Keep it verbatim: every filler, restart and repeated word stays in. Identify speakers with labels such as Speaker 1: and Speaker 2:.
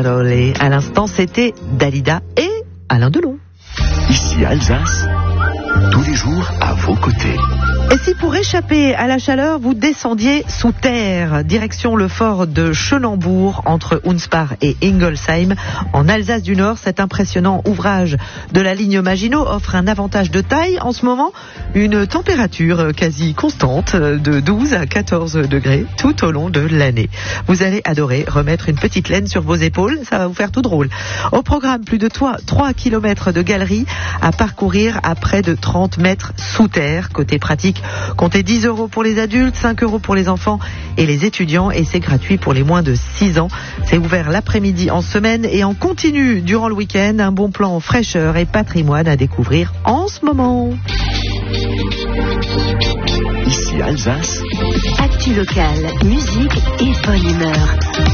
Speaker 1: parole. À l'instant, c'était Dalida et Alain Delon.
Speaker 2: Ici Alsace, tous les jours à vos côtés.
Speaker 1: Et si pour échapper à la chaleur, vous descendiez sous terre, direction le fort de Schönenbourg, entre Hunspach et Ingolsheim, en Alsace du Nord, cet impressionnant ouvrage de la ligne Maginot offre un avantage de taille. En ce moment, une température quasi constante de douze à quatorze degrés tout au long de l'année. Vous allez adorer remettre une petite laine sur vos épaules, ça va vous faire tout drôle. Au programme, plus de trois kilomètres de galeries à parcourir à près de trente mètres sous terre. Côté pratique, comptez dix euros pour les adultes, cinq euros pour les enfants et les étudiants, et c'est gratuit pour les moins de six ans. C'est ouvert l'après-midi en semaine et en continu durant le week-end. Un bon plan fraîcheur et patrimoine à découvrir en ce moment.
Speaker 2: Ici Alsace.
Speaker 3: Actu local, musique et bonne humeur.